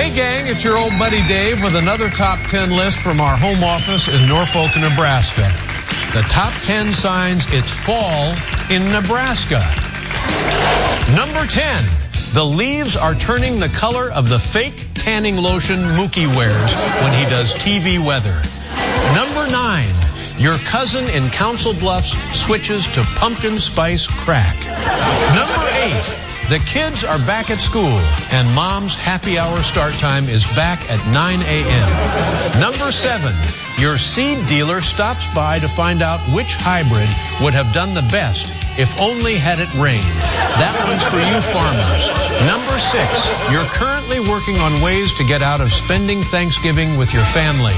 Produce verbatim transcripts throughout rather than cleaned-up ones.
Hey gang, it's your old buddy Dave with another top ten list from our home office in Norfolk, Nebraska. The top ten signs it's fall in Nebraska. Number ten, the leaves are turning the color of the fake tanning lotion Mookie wears when he does T V weather. Number nine, your cousin in Council Bluffs switches to pumpkin spice crack. Number eight, the kids are back at school, and Mom's happy hour start time is back at nine a.m. Number seven, your seed dealer stops by to find out which hybrid would have done the best if only had it rained. That one's for you farmers. Number six, you're currently working on ways to get out of spending Thanksgiving with your family.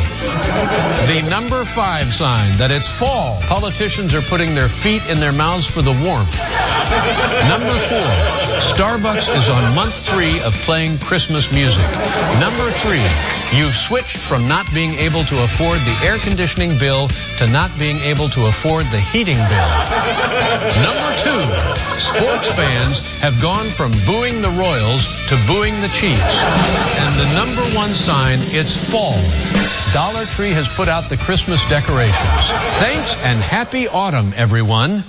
The number five sign that it's fall. Politicians are putting their feet in their mouths for the warmth. Number four, Starbucks is on month three of playing Christmas music. Number three, you've switched from not being able to afford the air conditioning bill to not being able to afford the heating bill. Number two, sports fans have gone from booing the Royals to booing the Chiefs. And the number one sign, it's fall. Dollar Tree has put out the Christmas decorations. Thanks and happy autumn, everyone.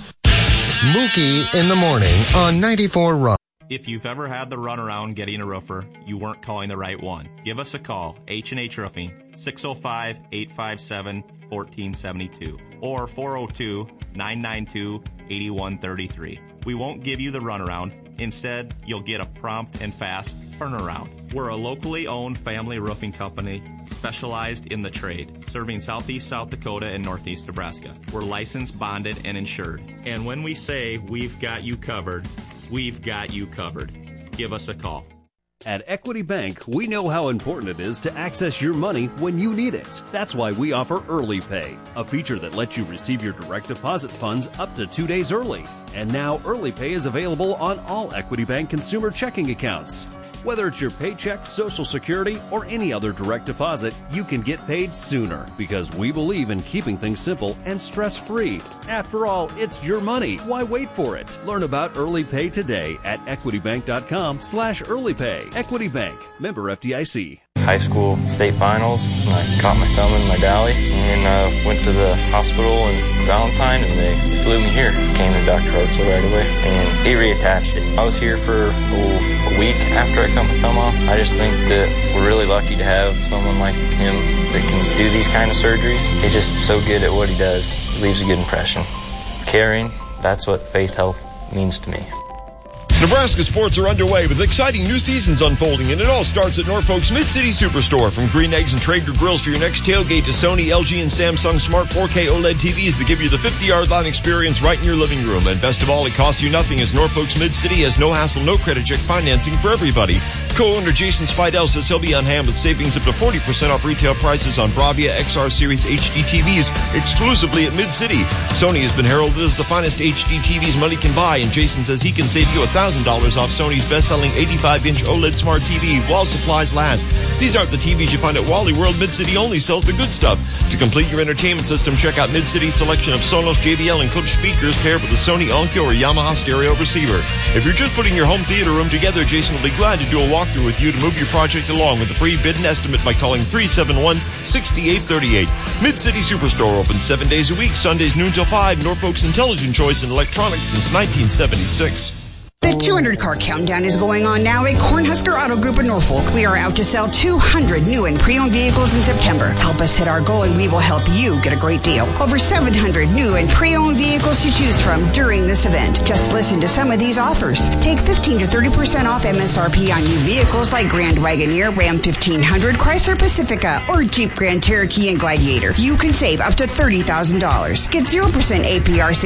Mookie in the morning on ninety-four Rock. If you've ever had the runaround getting a roofer, you weren't calling the right one. Give us a call, H and H Roofing, six oh five, eight five seven, one four seven two or four oh two, nine nine two, eight one three three. We won't give you the runaround. Instead, you'll get a prompt and fast turnaround. We're a locally owned family roofing company specialized in the trade, serving southeast South Dakota and northeast Nebraska. We're licensed, bonded, and insured. And when we say we've got you covered, we've got you covered. Give us a call. At Equity Bank, we know how important it is to access your money when you need it. That's why we offer Early Pay, a feature that lets you receive your direct deposit funds up to two days early. And now Early Pay is available on all Equity Bank consumer checking accounts. Whether it's your paycheck, Social Security, or any other direct deposit, you can get paid sooner because we believe in keeping things simple and stress-free. After all, it's your money. Why wait for it? Learn about Early Pay today at equitybank.com slash earlypay. Equity Bank, member F D I C. High school state finals, and I caught my thumb in my dally and uh, went to the hospital in Valentine, and they flew me here. Came to Doctor Hartzell right away, and he reattached it. I was here for oh, a week after I cut my thumb off. I just think that we're really lucky to have someone like him that can do these kind of surgeries. He's just so good at what he does. He leaves a good impression. Caring, that's what Faith Health means to me. Nebraska sports are underway with exciting new seasons unfolding, and it all starts at Norfolk's Mid-City Superstore. From Green Eggs and Traeger grills for your next tailgate to Sony, L G, and Samsung Smart four K OLED T Vs that give you the fifty-yard line experience right in your living room. And best of all, it costs you nothing, as Norfolk's Mid-City has no hassle, no credit check financing for everybody. Co-owner Jason Spidell says he'll be on hand with savings up to forty percent off retail prices on Bravia X R Series H D T Vs exclusively at Mid-City. Sony has been heralded as the finest H D T Vs money can buy, and Jason says he can save you one thousand dollars off Sony's best-selling eighty-five inch OLED Smart T V while supplies last. These aren't the T Vs you find at Wally World. Mid-City only sells the good stuff. To complete your entertainment system, check out Mid-City's selection of Sonos, J B L, and Klipsch speakers paired with a Sony Onkyo or Yamaha stereo receiver. If you're just putting your home theater room together, Jason will be glad to do a walkthrough with you to move your project along with a free bid and estimate by calling three seven one, six eight three eight. Mid-City Superstore open seven days a week, Sundays noon till five. Norfolk's intelligent choice in electronics since nineteen seventy-six. The two hundred car countdown is going on now at Cornhusker Auto Group in Norfolk. We are out to sell two hundred new and pre-owned vehicles in September. Help us hit our goal and we will help you get a great deal. Over seven hundred new and pre-owned vehicles to choose from during this event. Just listen to some of these offers. Take fifteen to thirty percent off M S R P on new vehicles like Grand Wagoneer, Ram fifteen hundred, Chrysler Pacifica, or Jeep Grand Cherokee and Gladiator. You can save up to thirty thousand dollars. Get zero percent A P R